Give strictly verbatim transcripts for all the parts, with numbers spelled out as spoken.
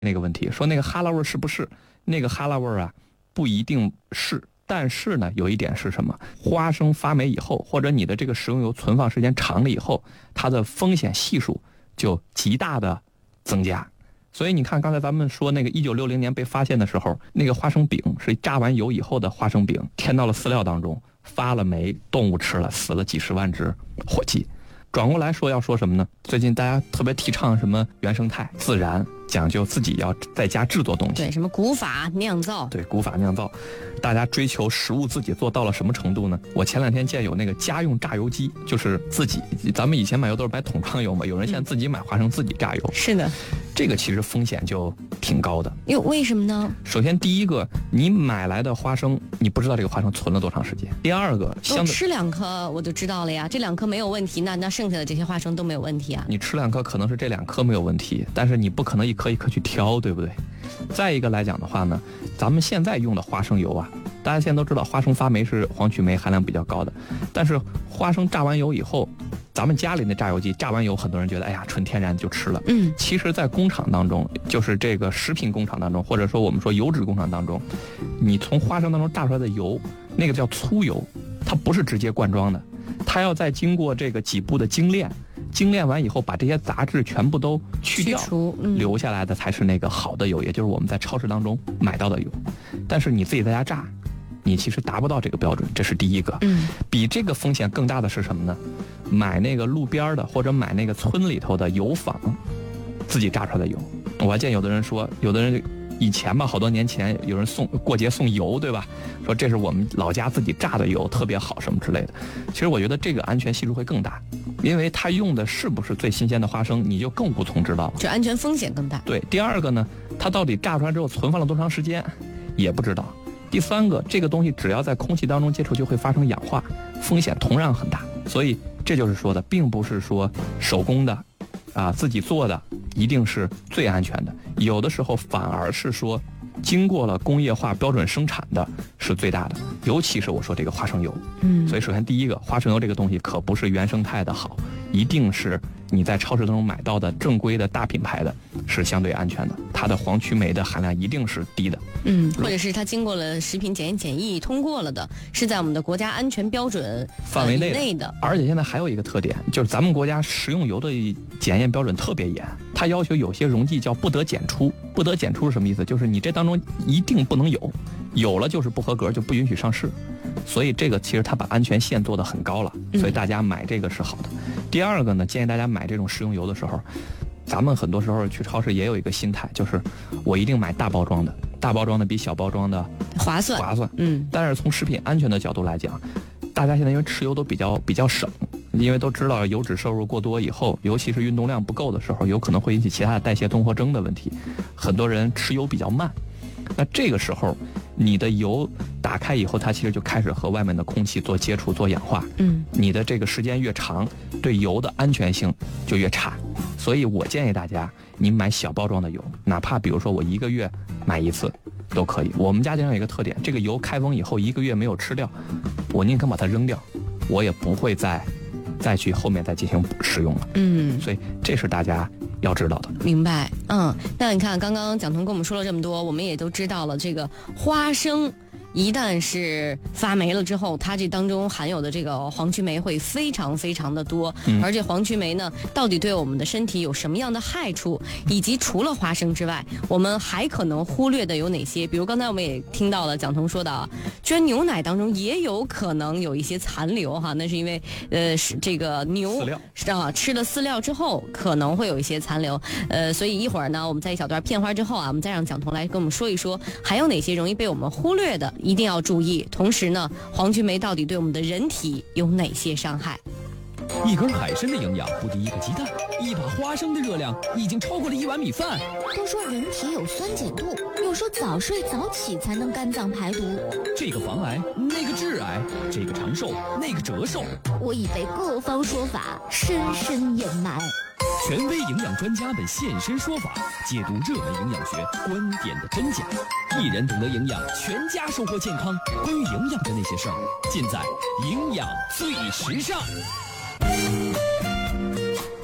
那个问题，说那个哈喇味是不是那个哈喇味啊？不一定是，但是呢，有一点是什么？花生发霉以后，或者你的这个食用油存放时间长了以后，它的风险系数就极大的增加。所以你看，刚才咱们说那个一九六零年被发现的时候，那个花生饼是炸完油以后的花生饼，填到了饲料当中，发了霉，动物吃了，死了几十万只火鸡。转过来说要说什么呢？最近大家特别提倡什么原生态、自然，讲究自己要在家制作东西。 对，什么古法酿造。 对，古法酿造，大家追求食物自己做到了什么程度呢？我前两天见有那个家用榨油机，就是自己，咱们以前买油都是买桶装油嘛，有人现在自己买花生自己榨油。 嗯、是的， 这个其实风险就挺高的。 哟，为什么呢？ 首先，第一个，你买来的花生，你不知道这个花生存了多长时间。第二个， 相吃两颗我就知道了呀，这两颗没有问题，那那剩下的这些花生都没有问题啊。 你吃两颗可能是这两颗没有问题，但是你不可能一颗一颗去挑，对不对？再一个来讲的话呢，咱们现在用的花生油啊，大家现在都知道花生发霉是黄曲霉含量比较高的，但是花生榨完油以后，咱们家里那榨油机榨完油，很多人觉得哎呀纯天然就吃了。 嗯， 其实在工厂当中，就是这个食品工厂当中，或者说我们说油脂工厂当中，你从花生当中榨出来的油，那个叫粗油，它不是直接灌装的，它要再经过这个几步的精炼，精炼完以后把这些杂质全部都去掉， 去除、嗯、 留下来的才是那个好的油，也就是我们在超市当中买到的油。但是你自己在家榨，你其实达不到这个标准，这是第一个。 嗯， 比这个风险更大的是什么呢？买那个路边的或者买那个村里头的油坊自己榨出来的油。我还见有的人说，有的人以前吧，好多年前有人送过节送油，对吧？说这是我们老家自己榨的油，特别好什么之类的。其实我觉得这个安全系数会更大，因为它用的是不是最新鲜的花生，你就更无从知道了， 这安全风险更大。 对，第二个呢，它到底榨出来之后存放了多长时间，也不知道。第三个，这个东西只要在空气当中接触，就会发生氧化，风险同样很大。所以这就是说的，并不是说手工的啊自己做的一定是最安全的，有的时候反而是说经过了工业化标准生产的是最大的，尤其是我说这个花生油。 嗯， 所以首先第一个，花生油这个东西可不是原生态的好，一定是你在超市当中买到的正规的大品牌的是相对安全的，它的黄曲霉的含量一定是低的。 嗯，或者是它经过了食品检验检疫通过了的，是在我们的国家安全标准范围内 的,、 呃、内的。 而且现在还有一个特点，就是咱们国家食用油的检验标准特别严，它要求有些溶剂叫不得检出。不得检出是什么意思？就是你这当中一定不能有，有了就是不合格，就不允许上市。所以这个其实它把安全线做得很高了，所以大家买这个是好的。嗯、第二个呢，建议大家买这种食用油的时候，咱们很多时候去超市也有一个心态，就是我一定买大包装的，大包装的比小包装的划算划算。 嗯， 但是从食品安全的角度来讲，大家现在因为吃油都比较比较省，因为都知道油脂摄入过多以后，尤其是运动量不够的时候，有可能会引起其他的代谢综合征的问题，很多人吃油比较慢。那这个时候你的油打开以后，它其实就开始和外面的空气做接触做氧化， 嗯， 你的这个时间越长，对油的安全性就越差。所以我建议大家，你买小包装的油，哪怕比如说我一个月买一次都可以。我们家经常有一个特点，这个油开封以后一个月没有吃掉，我宁可把它扔掉，我也不会再再去后面再进行使用了。 嗯， 所以这是大家要知道的。 明白。嗯，那你看刚刚蒋彤跟我们说了这么多，我们也都知道了，这个花生一旦是发霉了之后，它这当中含有的这个黄曲霉会非常非常的多、嗯、而且黄曲霉呢到底对我们的身体有什么样的害处，以及除了花生之外我们还可能忽略的有哪些。比如刚才我们也听到了蒋彤说的啊，居然牛奶当中也有可能有一些残留哈，那是因为呃是这个牛是啊吃了饲料之后可能会有一些残留，呃所以一会儿呢我们在一小段片花之后啊，我们再让蒋彤来跟我们说一说还有哪些容易被我们忽略的，一定要注意。同时呢，黄曲霉到底对我们的人体有哪些伤害？ 一根海参的营养不敌一个鸡蛋，一把花生的热量已经超过了一碗米饭。 都说人体有酸碱度，又说早睡早起才能肝脏排毒。 这个防癌，那个致癌，这个长寿，那个折寿。 我已被各方说法深深掩埋。 权威营养专家们现身说法，解读热门营养学观点的真假。一人懂得营养，全家收获健康。关于营养的那些事儿，尽在营养最时尚。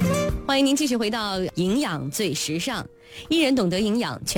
欢迎您继续回到营养最时尚，一人懂得营养。